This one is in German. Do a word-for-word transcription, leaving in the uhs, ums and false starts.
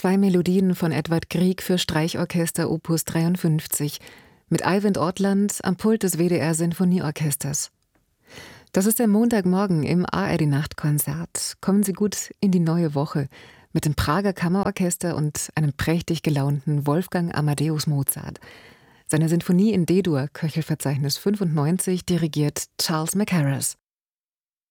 Zwei Melodien von Edvard Grieg für Streichorchester Opus dreiundfünfzig mit Eivind Ortland am Pult des W D R Sinfonieorchesters. Das ist der Montagmorgen im A R D-Nachtkonzert. Kommen Sie gut in die neue Woche mit dem Prager Kammerorchester und einem prächtig gelaunten Wolfgang Amadeus Mozart. Seine Sinfonie in D-Dur, Köchelverzeichnis fünfundneunzig, dirigiert Charles Mackerras.